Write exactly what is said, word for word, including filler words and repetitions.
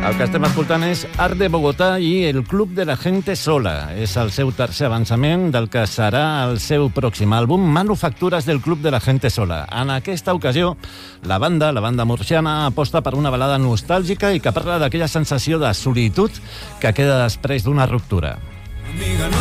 El que estem escoltant és Art de Bogotá i el Club de la Gente Sola. És el seu tercer avançament del que serà el seu pròxim àlbum, Manufactures del Club de la Gente Sola. En aquesta ocasió, la banda, la banda murciana, aposta per una balada nostàlgica i que parla d'aquella sensació de solitud que queda després d'una ruptura.